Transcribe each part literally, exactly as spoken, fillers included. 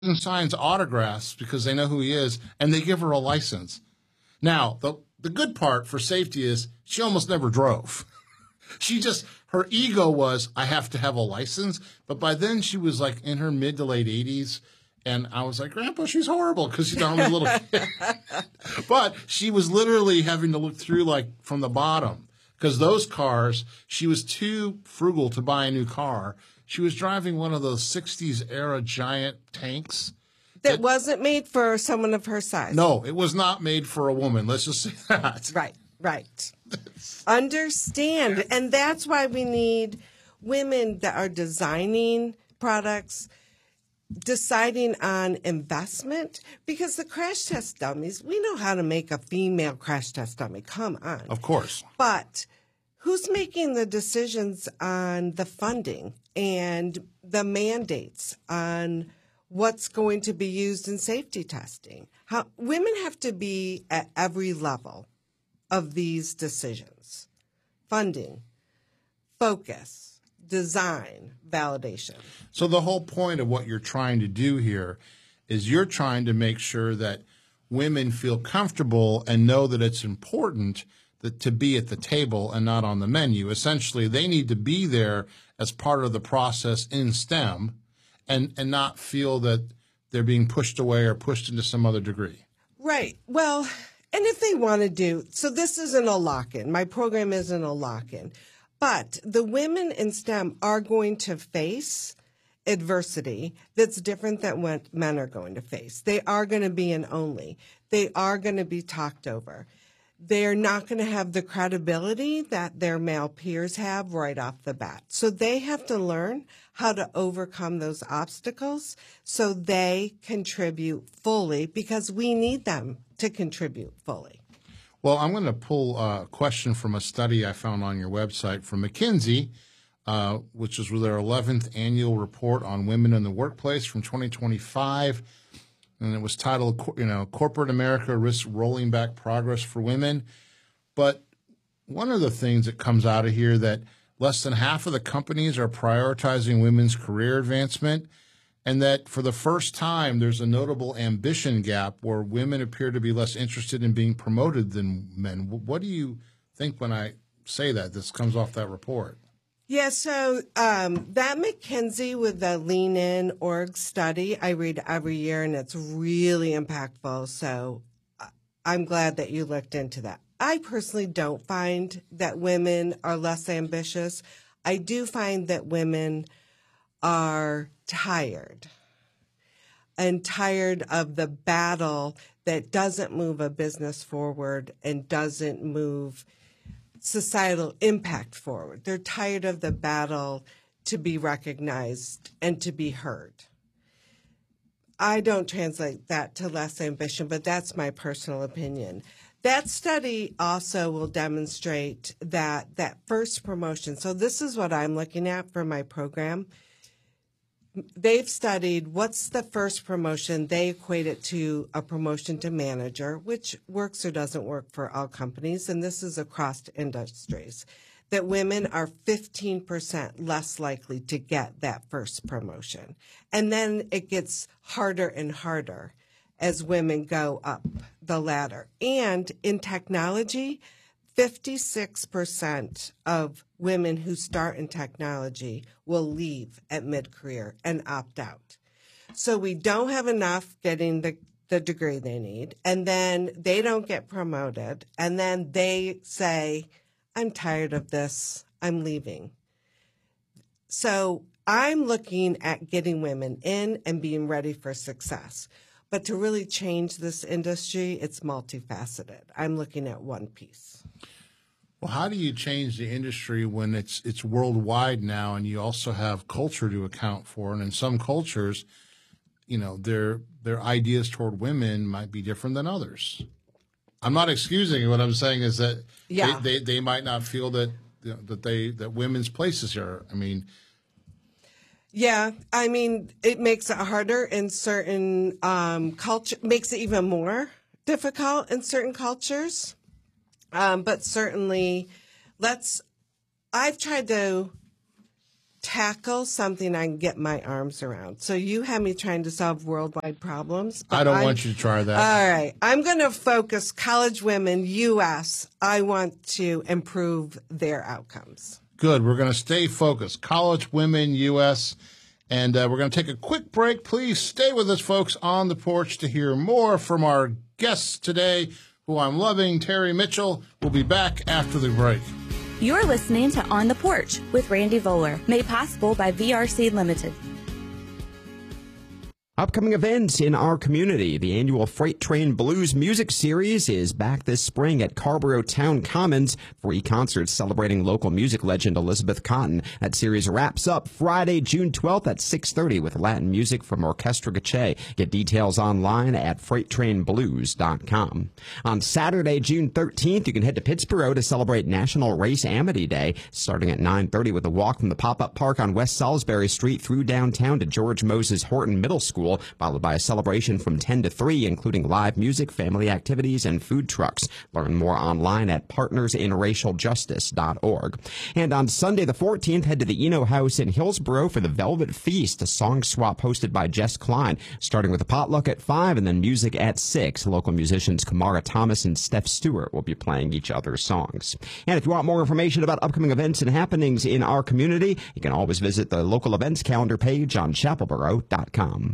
and signs autographs because they know who he is, and they give her a license. Now, the the good part for safety is she almost never drove. She just, her ego was, I have to have a license. But by then she was like in her mid to late eighties. And I was like, Grandpa, she's horrible because, you know, I'm a little kid. But she was literally having to look through like from the bottom because those cars, she was too frugal to buy a new car. She was driving one of those sixties era giant tanks. That, that wasn't made for someone of her size. No, it was not made for a woman. Let's just say that. Right, right. Understand. And that's why we need women that are designing products, deciding on investment, because the crash test dummies, we know how to make a female crash test dummy. Come on. Of course. But who's making the decisions on the funding and the mandates on what's going to be used in safety testing? How women have to be at every level of these decisions. Funding, focus, design, validation. So the whole point of what you're trying to do here is you're trying to make sure that women feel comfortable and know that it's important that to be at the table and not on the menu. Essentially, they need to be there as part of the process in STEM and, and not feel that they're being pushed away or pushed into some other degree. Right. Well, and if they want to do, so this isn't a lock-in. My program isn't a lock-in. But the women in STEM are going to face adversity that's different than what men are going to face. They are going to be an only. They are going to be talked over. They're not going to have the credibility that their male peers have right off the bat. So they have to learn how to overcome those obstacles so they contribute fully, because we need them to contribute fully. Well, I'm going to pull a question from a study I found on your website from McKinsey, uh, which is their eleventh annual report on women in the workplace from twenty twenty-five. And it was titled, you know, Corporate America Risks Rolling Back Progress for Women. But one of the things that comes out of here that less than half of the companies are prioritizing women's career advancement, and that for the first time there's a notable ambition gap where women appear to be less interested in being promoted than men. What do you think when I say that? This comes off that report. Yeah, so um, that McKinsey with the Lean In org study, I read every year, and it's really impactful. So I'm glad that you looked into that. I personally don't find that women are less ambitious. I do find that women are tired and tired of the battle that doesn't move a business forward and doesn't move societal impact forward. They're tired of the battle to be recognized and to be heard. I don't translate that to less ambition, but that's my personal opinion. That study also will demonstrate that that first promotion, so this is what I'm looking at for my program. They've studied what's the first promotion. They equate it to a promotion to manager, which works or doesn't work for all companies, and this is across industries, that women are fifteen percent less likely to get that first promotion. And then it gets harder and harder as women go up the ladder. And in technology, fifty-six percent of women who start in technology will leave at mid-career and opt out. So we don't have enough getting the, the degree they need, and then they don't get promoted, and then they say, I'm tired of this, I'm leaving. So I'm looking at getting women in and being ready for success. But to really change this industry, it's multifaceted. I'm looking at one piece. Well, how do you change the industry when it's it's worldwide now, and you also have culture to account for? And in some cultures, you know, their their ideas toward women might be different than others. I'm not excusing it. What I'm saying is that yeah. they, they, they might not feel that you know, that they that women's places here. I mean, yeah, I mean, it makes it harder in certain um, culture. Makes it even more difficult in certain cultures. Um, but certainly, let's. I've tried to tackle something I can get my arms around. So you have me trying to solve worldwide problems. I don't I'm, want you to try that. All right. I'm going to focus college women, U S. I want to improve their outcomes. Good. We're going to stay focused. College women, U S. And uh, we're going to take a quick break. Please stay with us, folks, on the porch to hear more from our guests today, who I'm loving, Terry Mitchell. We'll be back after the break. You're listening to On the Porch with Randy Voller, made possible by V R C Limited. Upcoming events in our community. The annual Freight Train Blues Music Series is back this spring at Carrboro Town Commons. Free concerts celebrating local music legend Elizabeth Cotten. That series wraps up Friday, June twelfth at six thirty with Latin music from Orchestra Gache. Get details online at freight train blues dot com. On Saturday, June thirteenth, you can head to Pittsburgh to celebrate National Race Amity Day, starting at nine thirty with a walk from the pop-up park on West Salisbury Street through downtown to George Moses Horton Middle School, followed by a celebration from ten to three, including live music, family activities, and food trucks. Learn more online at partners in racial justice dot org. And on Sunday the fourteenth, head to the Eno House in Hillsboro for the Velvet Feast, a song swap hosted by Jess Klein, starting with a potluck at five and then music at six. Local musicians Kamara Thomas and Steph Stewart will be playing each other's songs. And if you want more information about upcoming events and happenings in our community, you can always visit the local events calendar page on chapel boro dot com.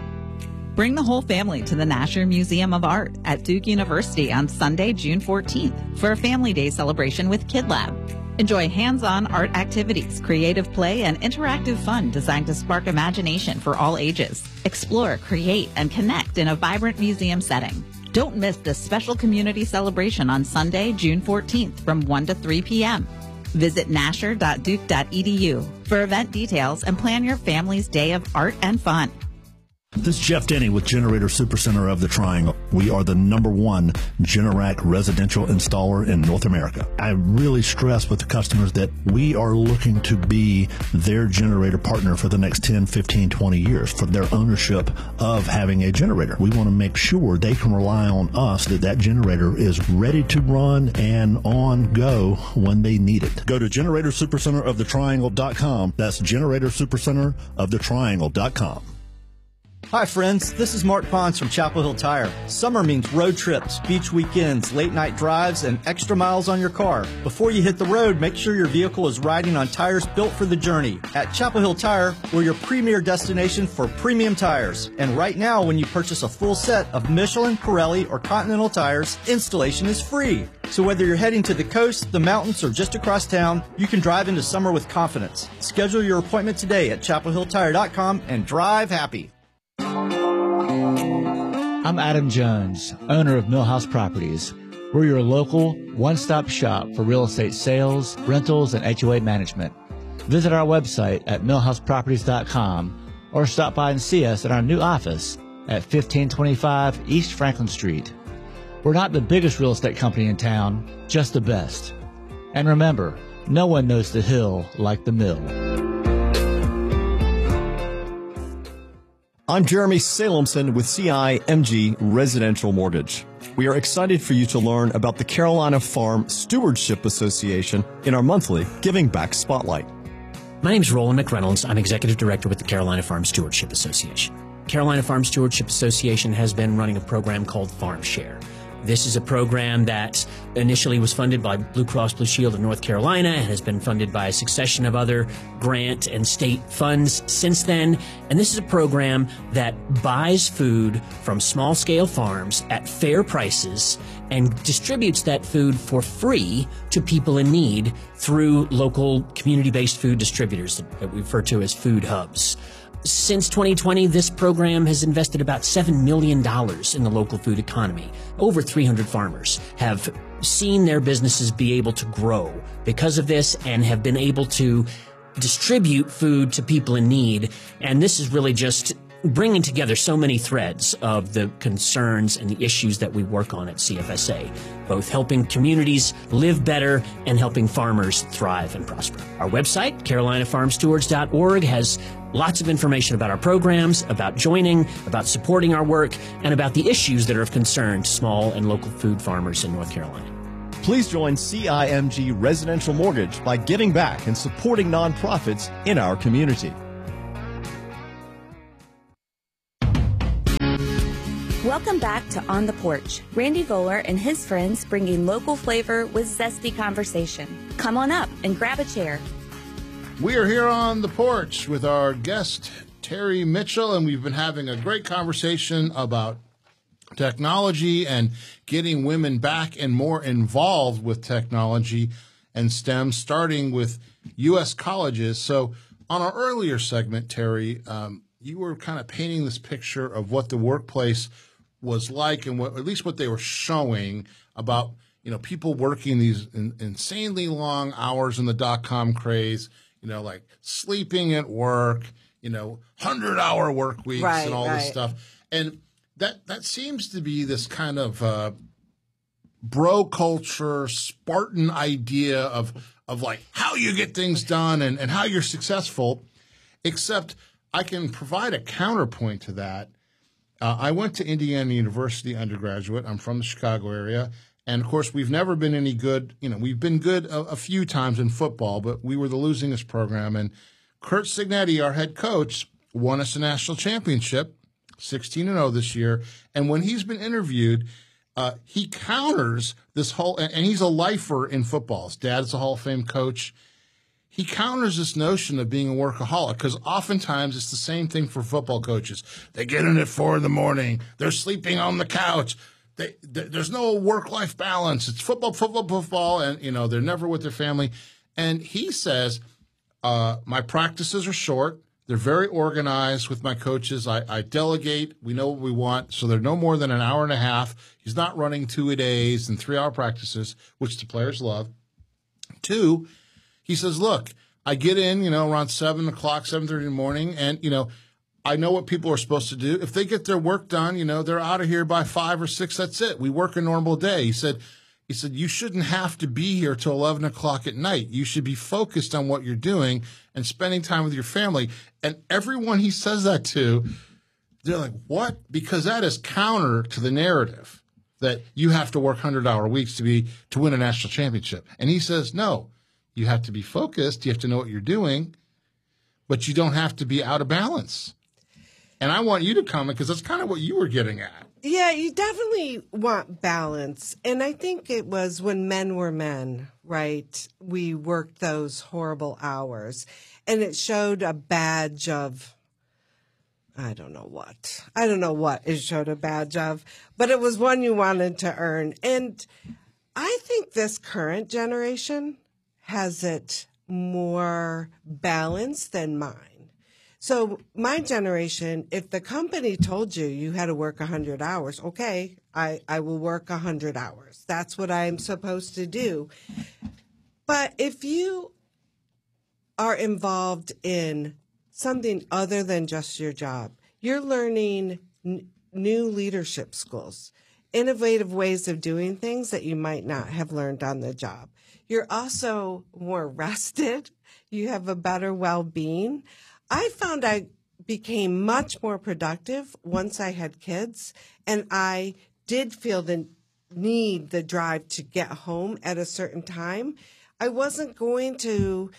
Bring the whole family to the Nasher Museum of Art at Duke University on Sunday, June fourteenth for a Family Day celebration with Kid Lab. Enjoy hands-on art activities, creative play, and interactive fun designed to spark imagination for all ages. Explore, create, and connect in a vibrant museum setting. Don't miss this special community celebration on Sunday, June fourteenth from one to three p.m. Visit nasher dot duke dot e d u for event details and plan your family's day of art and fun. This is Jeff Denny with Generator Supercenter of the Triangle. We are the number one Generac residential installer in North America. I really stress with the customers that we are looking to be their generator partner for the next ten, fifteen, twenty years for their ownership of having a generator. We want to make sure they can rely on us that that generator is ready to run and on go when they need it. Go to generator supercenter of the triangle dot com. That's generator supercenter of the triangle dot com. Hi friends, this is Mark Pons from Chapel Hill Tire. Summer means road trips, beach weekends, late night drives, and extra miles on your car. Before you hit the road, make sure your vehicle is riding on tires built for the journey. At Chapel Hill Tire, we're your premier destination for premium tires. And right now, when you purchase a full set of Michelin, Pirelli, or Continental tires, installation is free. So whether you're heading to the coast, the mountains, or just across town, you can drive into summer with confidence. Schedule your appointment today at chapel hill tire dot com and drive happy. I'm Adam Jones, owner of Millhouse Properties. We're your local one-stop shop for real estate sales, rentals, and H O A management. Visit our website at millhouse properties dot com or stop by and see us at our new office at fifteen twenty-five East Franklin Street. We're not the biggest real estate company in town, just the best. And remember, no one knows the hill like the mill. I'm Jeremy Salemson with C I M G Residential Mortgage. We are excited for you to learn about the Carolina Farm Stewardship Association in our monthly Giving Back Spotlight. My name is Roland McReynolds. I'm Executive Director with the Carolina Farm Stewardship Association. Carolina Farm Stewardship Association has been running a program called Farm Share. This is a program that initially was funded by Blue Cross Blue Shield of North Carolina and has been funded by a succession of other grant and state funds since then. And this is a program that buys food from small-scale farms at fair prices and distributes that food for free to people in need through local community-based food distributors that we refer to as food hubs. Since twenty twenty, this program has invested about seven million dollars in the local food economy. Over three hundred farmers have seen their businesses be able to grow because of this and have been able to distribute food to people in need. And this is really just bringing together so many threads of the concerns and the issues that we work on at C F S A, both helping communities live better and helping farmers thrive and prosper. Our website, carolina farm stewards dot org, has lots of information about our programs, about joining, about supporting our work, and about the issues that are of concern to small and local food farmers in North Carolina. Please join C I M G Residential Mortgage by giving back and supporting nonprofits in our community. Welcome back to On the Porch. Randy Voller and his friends bringing local flavor with zesty conversation. Come on up and grab a chair. We are here on the porch with our guest, Terry Mitchell, and we've been having a great conversation about technology and getting women back and more involved with technology and STEM, starting with U S colleges. So on our earlier segment, Terry, um, you were kind of painting this picture of what the workplace was like and what, at least what they were showing about, you know, people working these in, insanely long hours in the dot-com craze, you know, like sleeping at work, you know, hundred-hour work weeks right, and all right. this stuff. And that that seems to be this kind of uh, bro culture, Spartan idea of of like how you get things done and, and how you're successful, except I can provide a counterpoint to that. Uh, I went to Indiana University undergraduate. I'm from the Chicago area. And, of course, we've never been any good. You know, we've been good a, a few times in football, but we were the losingest program. And Curt Cignetti, our head coach, won us a national championship, sixteen and oh this year. And when he's been interviewed, uh, he counters this whole – and he's a lifer in football. His dad's a Hall of Fame coach. He counters this notion of being a workaholic because oftentimes it's the same thing for football coaches. They get in at four in the morning. They're sleeping on the couch. They, they, there's no work-life balance. It's football, football, football, and, you know, they're never with their family. And he says, uh, my practices are short. They're very organized with my coaches. I, I delegate. We know what we want. So they're no more than an hour and a half. He's not running two-a-days and three-hour practices, which the players love. Two, he says, look, I get in, you know, around seven o'clock, seven thirty in the morning, and, you know, I know what people are supposed to do. If they get their work done, you know, they're out of here by five or six. That's it. We work a normal day. He said, he said, you shouldn't have to be here till eleven o'clock at night. You should be focused on what you're doing and spending time with your family. And everyone he says that to, they're like, what? Because that is counter to the narrative that you have to work hundred-hour weeks to be to win a national championship. And he says, no, you have to be focused. You have to know what you're doing, but you don't have to be out of balance. And I want you to comment because that's kind of what you were getting at. Yeah, you definitely want balance. And I think it was when men were men, right? We worked those horrible hours. And it showed a badge of, I don't know what. I don't know what it showed a badge of. But it was one you wanted to earn. And I think this current generation has it more balanced than mine. So my generation, if the company told you you had to work one hundred hours, okay, I, I will work one hundred hours. That's what I'm supposed to do. But if you are involved in something other than just your job, you're learning n- new leadership skills, innovative ways of doing things that you might not have learned on the job. You're also more rested. You have a better well-being. I found I became much more productive once I had kids, and I did feel the need, the drive to get home at a certain time. I wasn't going to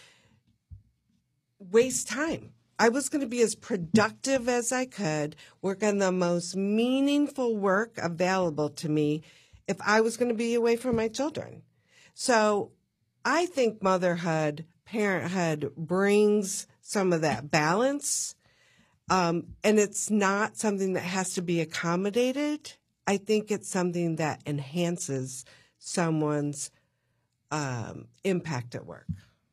waste time. I was going to be as productive as I could, work on the most meaningful work available to me if I was going to be away from my children. So I think motherhood, parenthood brings some of that balance. Um, and it's not something that has to be accommodated. I think it's something that enhances someone's um, impact at work.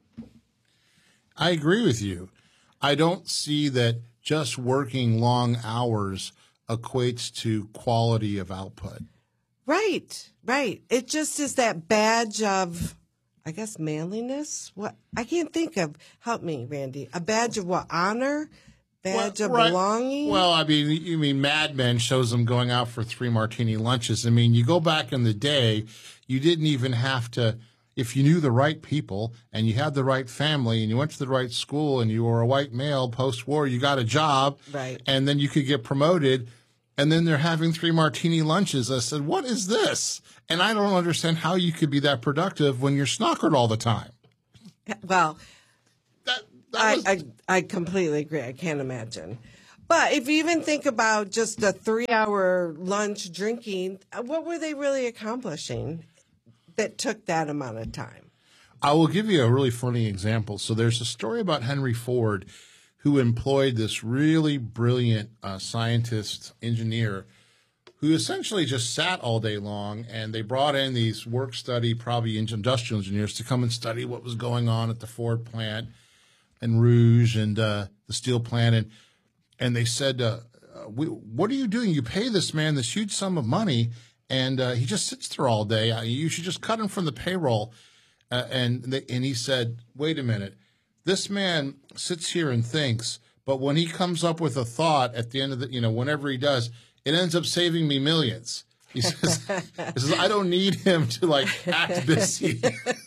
I agree with you. I don't see that just working long hours equates to quality of output. Right, right. It just is that badge of, I guess, manliness. What I can't think of. Help me, Randy. A badge of what? Honor? Badge well, of right. belonging? Well, I mean, you mean Mad Men shows them going out for three martini lunches. I mean, you go back in the day, you didn't even have to, if you knew the right people and you had the right family and you went to the right school and you were a white male post-war, you got a job. Right. And then you could get promoted. and then they're having three martini lunches. I said, what is this? And I don't understand how you could be that productive when you're snockered all the time. Well, That, that I, was, I I completely agree. I can't imagine. But if you even think about just a three-hour lunch drinking, what were they really accomplishing that took that amount of time? I will give you a really funny example. So there's a story about Henry Ford, who employed this really brilliant uh, scientist, engineer, who essentially just sat all day long, and they brought in these work study, probably industrial engineers, to come and study what was going on at the Ford plant and Rouge and uh, the steel plant. And, and they said, uh, we, what are you doing? You pay this man this huge sum of money, and uh, he just sits there all day. Uh, you should just cut him from the payroll. Uh, and, they, and he said, wait a minute. This man sits here and thinks, but when he comes up with a thought at the end of the, you know, whenever he does, it ends up saving me millions. He says, he says I don't need him to like act busy.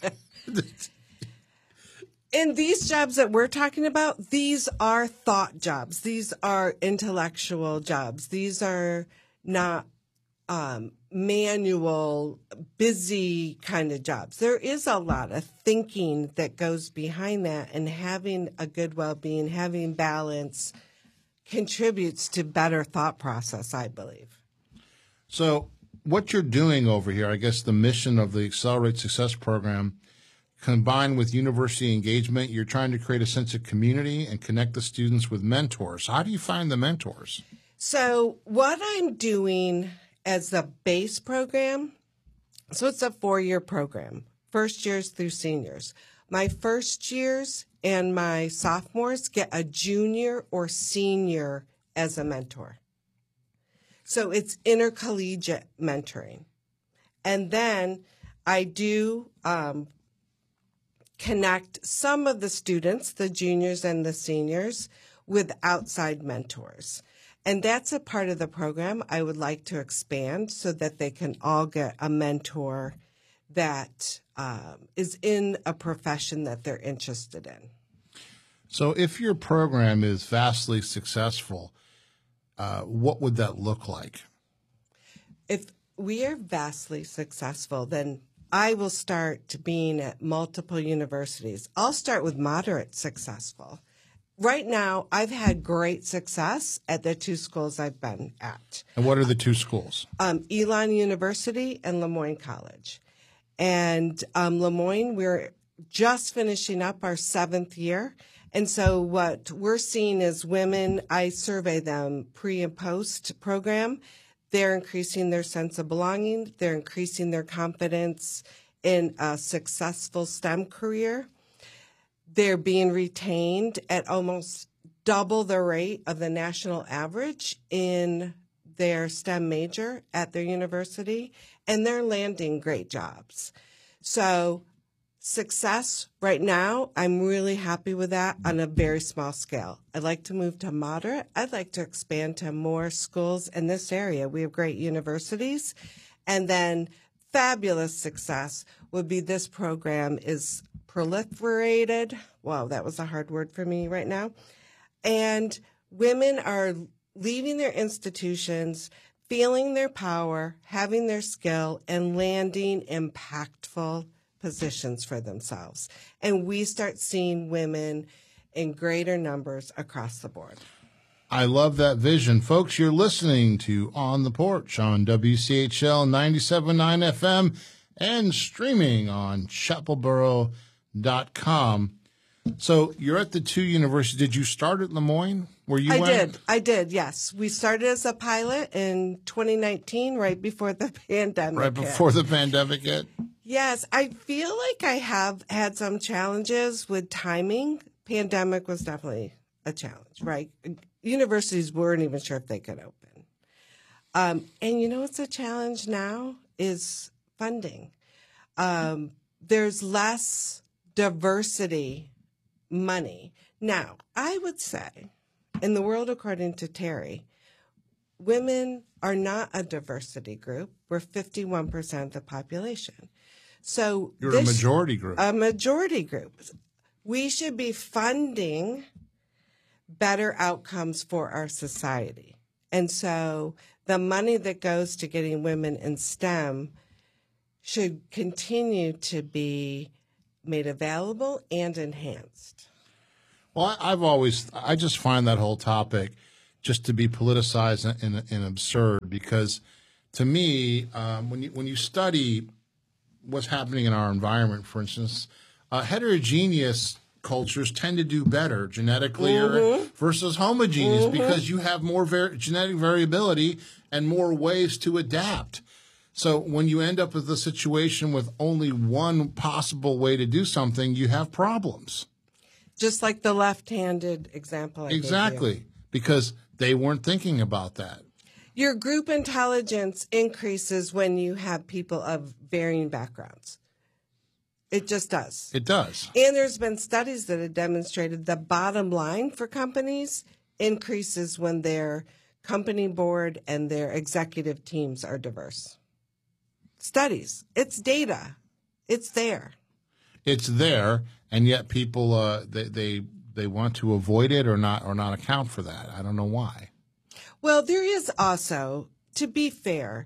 And these jobs that we're talking about, these are thought jobs. These are intellectual jobs. These are not um, manual, busy kind of jobs. There is a lot of thinking that goes behind that, and having a good well-being, having balance contributes to better thought process, I believe. So what you're doing over here, I guess the mission of the Accelerate Success program, combined with university engagement, you're trying to create a sense of community and connect the students with mentors. How do you find the mentors? So what I'm doing as the base program, so it's a four-year program, first years through seniors. My first years and my sophomores get a junior or senior as a mentor. So it's intercollegiate mentoring. And then I do um, connect some of the students, the juniors and the seniors, with outside mentors. And that's a part of the program I would like to expand so that they can all get a mentor that um, is in a profession that they're interested in. So if your program is vastly successful, uh, what would that look like? If we are vastly successful, then I will start being at multiple universities. I'll start with moderate successful. Right now, I've had great success at the two schools I've been at. And what are the two schools? Um, Elon University and Lemoyne College. And um, Lemoyne, we're just finishing up our seventh year. And so what we're seeing is women, I survey them pre and post program. They're increasing their sense of belonging. They're increasing their confidence in a successful STEM career. They're being retained at almost double the rate of the national average in their STEM major at their university, and they're landing great jobs. So success right now, I'm really happy with that on a very small scale. I'd like to move to moderate. I'd like to expand to more schools in this area. We have great universities. And then fabulous success would be this program is proliferated. Wow, that was a hard word for me right now. And women are leaving their institutions, feeling their power, having their skill, and landing impactful positions for themselves. And we start seeing women in greater numbers across the board. I love that vision. Folks, you're listening to On the Porch on W C H L ninety-seven point nine F M and streaming on chapel boro dot com. So you're at the two universities. Did you start at Lemoyne? Where you I went? did. I did, yes. We started as a pilot in twenty nineteen, right before the pandemic. Right before hit. the pandemic hit? Yes. I feel like I have had some challenges with timing. Pandemic was definitely a challenge, right? Universities weren't even sure if they could open. Um, and you know what's a challenge now is funding. Um, there's less diversity money. Now, I would say, in the world according to Terry, women are not a diversity group. We're fifty-one percent of the population. So You're this, a majority group. A majority group. We should be funding better outcomes for our society. And so the money that goes to getting women in STEM should continue to be made available and enhanced. Well, I, I've always, I just find that whole topic just to be politicized and, and, and absurd, because to me, um, when you when you study what's happening in our environment, for instance, uh, heterogeneous cultures tend to do better genetically mm-hmm. or, versus homogeneous mm-hmm. because you have more var- genetic variability and more ways to adapt. So when you end up with a situation with only one possible way to do something, you have problems. Just like the left-handed example I exactly, gave you. Because they weren't thinking about that. Your group intelligence increases when you have people of varying backgrounds. It just does. It does. And there's been studies that have demonstrated the bottom line for companies increases when their company board and their executive teams are diverse. Studies. It's data. It's there. It's there, and yet people uh, they, they they want to avoid it or not or not account for that. I don't know why. Well, there is also, to be fair,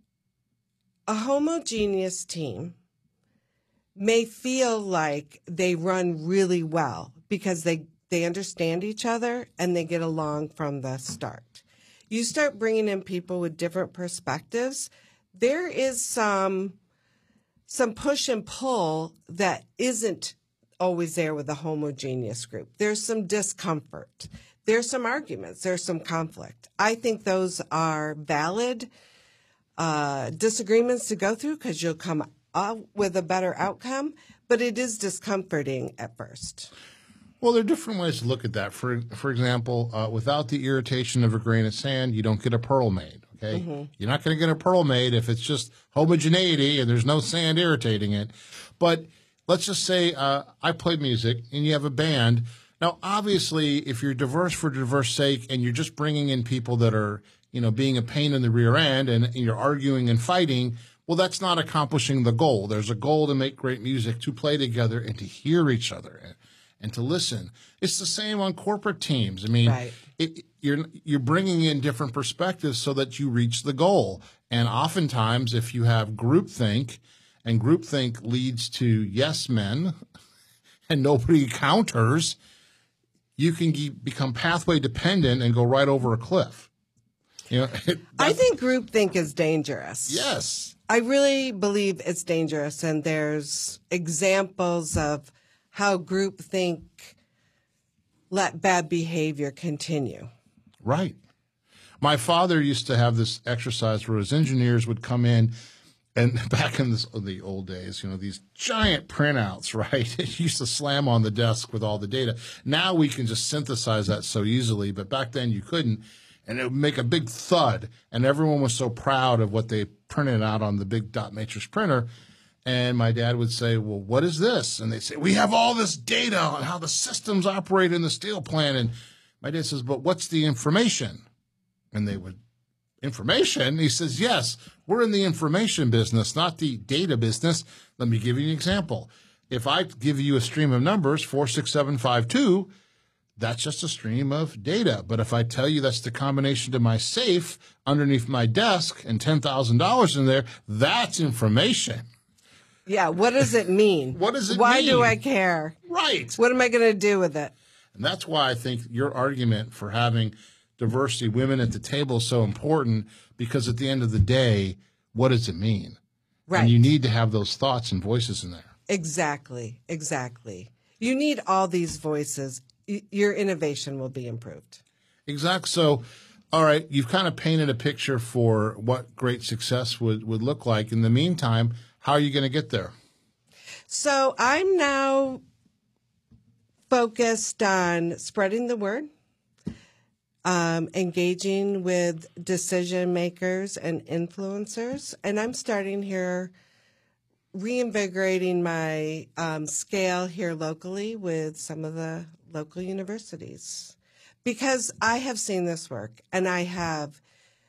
a homogeneous team may feel like they run really well because they, they understand each other and they get along from the start. You start bringing in people with different perspectives, there is some some push and pull that isn't always there with a homogeneous group. There's some discomfort. There's some arguments. There's some conflict. I think those are valid uh, disagreements to go through because you'll come up with a better outcome, but it is discomforting at first. Well, there are different ways to look at that. For for example, uh, without the irritation of a grain of sand, you don't get a pearl made. Okay, mm-hmm. You're not going to get a pearl made if it's just homogeneity and there's no sand irritating it. But let's just say uh, I play music and you have a band. Now, obviously, if you're diverse for diverse sake and you're just bringing in people that are, you know, being a pain in the rear end and, and you're arguing and fighting, well, that's not accomplishing the goal. There's a goal to make great music, to play together and to hear each other and, and to listen. It's the same on corporate teams. I mean, right. it, you're you're bringing in different perspectives so that you reach the goal. And oftentimes, if you have groupthink, and groupthink leads to yes men, and nobody counters, you can ge- become pathway dependent and go right over a cliff. You know, it, I think groupthink is dangerous. Yes. I really believe it's dangerous, and there's examples of how groupthink let bad behavior continue. Right. My father used to have this exercise where his engineers would come in, and back in this, the old days, you know, these giant printouts, right? It used to slam on the desk with all the data. Now we can just synthesize that so easily, but back then you couldn't. And it would make a big thud, and everyone was so proud of what they printed out on the big dot matrix printer. And my dad would say, well, what is this? And they'd say, we have all this data on how the systems operate in the steel plant. And my dad says, but what's the information? And they would, information? He says, yes, we're in the information business, not the data business. Let me give you an example. If I give you a stream of numbers, four six seven five two, that's just a stream of data. But if I tell you that's the combination to my safe underneath my desk and ten thousand dollars in there, that's information. Yeah, what does it mean? What does it Why mean? Why do I care? Right. What am I going to do with it? And that's why I think your argument for having diversity, women at the table is so important, because at the end of the day, what does it mean? Right. And you need to have those thoughts and voices in there. Exactly, exactly. You need all these voices. Y- your innovation will be improved. Exactly. So, all right, you've kind of painted a picture for what great success would, would look like. In the meantime, how are you going to get there? So I'm now focused on spreading the word, um, engaging with decision makers and influencers. And I'm starting here, reinvigorating my um, scale here locally with some of the local universities, because I have seen this work and I have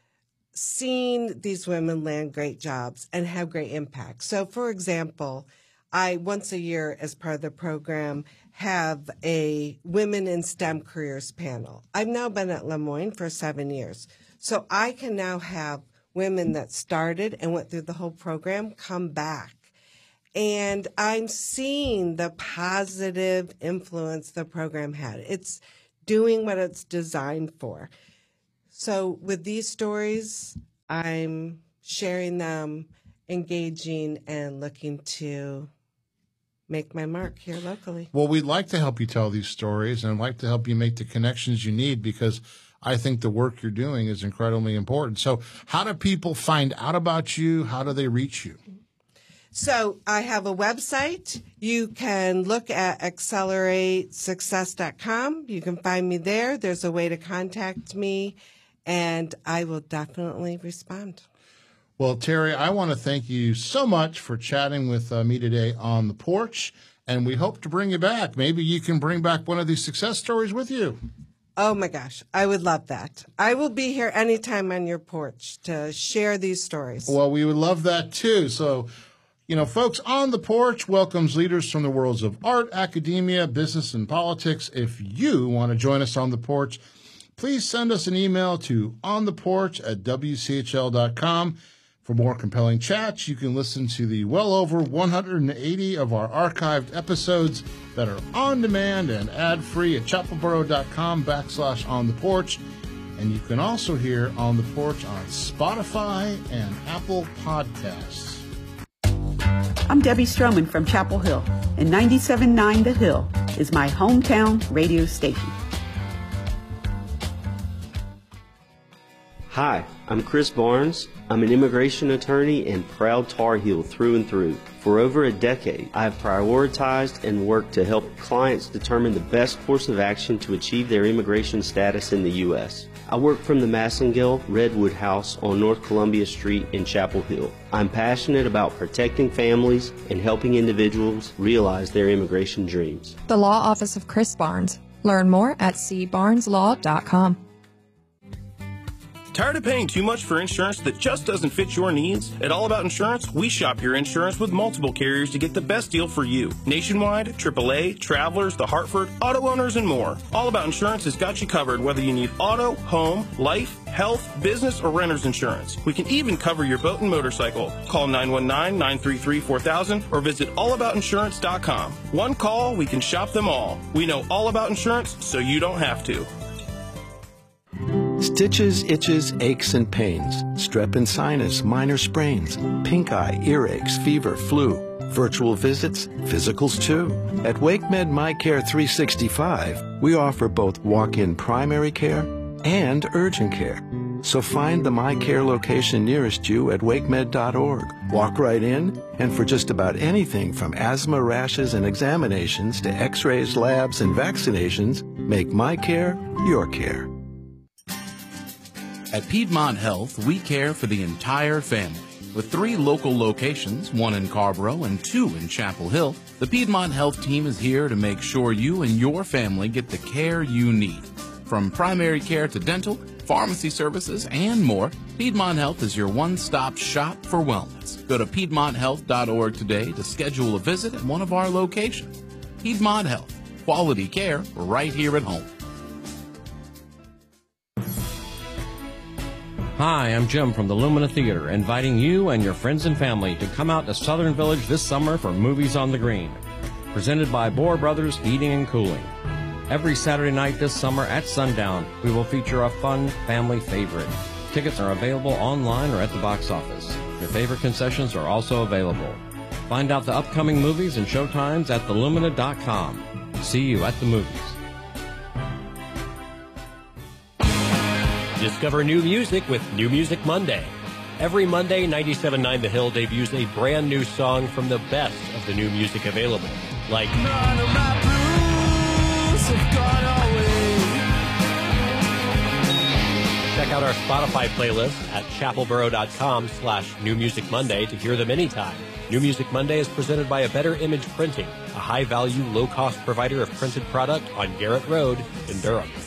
seen these women land great jobs and have great impact. So, for example, I once a year, as part of the program, have a Women in STEM Careers panel. I've now been at Le Moyne for seven years. So I can now have women that started and went through the whole program come back. And I'm seeing the positive influence the program had. It's doing what it's designed for. So with these stories, I'm sharing them, engaging, and looking to make my mark here locally. Well, we'd like to help you tell these stories and like to help you make the connections you need, because I think the work you're doing is incredibly important. So how do people find out about you? How do they reach you? So I have a website. You can look at accelerate success dot com. You can find me there. There's a way to contact me, and I will definitely respond. Well, Terry, I want to thank you so much for chatting with uh, me today on the porch, and we hope to bring you back. Maybe you can bring back one of these success stories with you. Oh, my gosh. I would love that. I will be here anytime on your porch to share these stories. Well, we would love that, too. So, you know, folks, On the Porch welcomes leaders from the worlds of art, academia, business, and politics. If you want to join us on the porch, please send us an email to ontheporch at w c h l dot com. For more compelling chats, you can listen to the well over one hundred eighty of our archived episodes that are on demand and ad-free at chapelboro.com backslash on the porch. And you can also hear On the Porch on Spotify and Apple Podcasts. I'm Debbie Stroman from Chapel Hill, and ninety-seven point nine The Hill is my hometown radio station. Hi, I'm Chris Barnes. I'm an immigration attorney and proud Tar Heel through and through. For over a decade, I have prioritized and worked to help clients determine the best course of action to achieve their immigration status in the U S I work from the Massengill Redwood House on North Columbia Street in Chapel Hill. I'm passionate about protecting families and helping individuals realize their immigration dreams. The Law Office of Chris Barnes. Learn more at c barnes law dot com. Tired of paying too much for insurance that just doesn't fit your needs? At All About Insurance, we shop your insurance with multiple carriers to get the best deal for you. Nationwide, triple A, Travelers, The Hartford, auto owners, and more. All About Insurance has got you covered whether you need auto, home, life, health, business, or renter's insurance. We can even cover your boat and motorcycle. Call nine one nine, nine three three, four thousand or visit all about insurance dot com. One call, we can shop them all. We know all about insurance, so you don't have to. Stitches, itches, aches, and pains, strep and sinus, minor sprains, pink eye, earaches, fever, flu, virtual visits, physicals too. At WakeMed MyCare three sixty-five, we offer both walk-in primary care and urgent care. So find the MyCare location nearest you at wakemed dot org. Walk right in, and for just about anything from asthma, rashes, and examinations to x-rays, labs, and vaccinations, make MyCare your care. At Piedmont Health, we care for the entire family. With three local locations, one in Carborough and two in Chapel Hill, the Piedmont Health team is here to make sure you and your family get the care you need. From primary care to dental, pharmacy services, and more, Piedmont Health is your one-stop shop for wellness. Go to piedmont health dot org today to schedule a visit at one of our locations. Piedmont Health, quality care right here at home. Hi, I'm Jim from the Lumina Theater, inviting you and your friends and family to come out to Southern Village this summer for Movies on the Green, presented by Bohr Brothers Heating and Cooling. Every Saturday night this summer at sundown, we will feature a fun family favorite. Tickets are available online or at the box office. Your favorite concessions are also available. Find out the upcoming movies and showtimes at the lumina dot com. See you at the movies. Discover new music with New Music Monday. Every Monday, ninety-seven point nine The Hill debuts a brand new song from the best of the new music available, like None of my blues have gone away. Check out our Spotify playlist at chapelboro.com slash New Music Monday to hear them anytime. New Music Monday is presented by A Better Image Printing, a high-value, low-cost provider of printed product on Garrett Road in Durham.